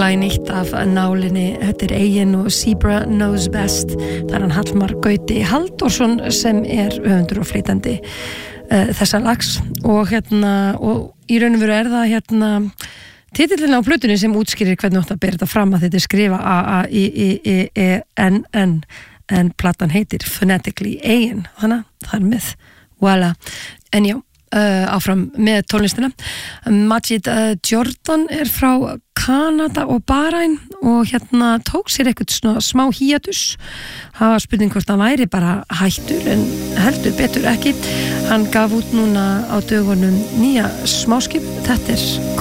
glænýtt af nálinni, þetta Eigin og Zebra Knows Best, það hann Hallmar Gauti Halldórsson sem höfundur og flytandi þessa lags og og í raun og veru það titillinn á plötunni sem útskýrir hvernig átt að bera þetta fram að þetta skrifa A-A-I-I-E-N-N en platan heitir Phonetically Eigin, þannig þar með voilà, en já áfram með tónlistina. Majid Jordan frá Kanada og Bahrain og tók sér eitthvað smá hiatus. Það var spurning hvort hann væri bara hættur en heldur betur ekki. Hann gaf út núna á dögunum nýja smáskip. Þetta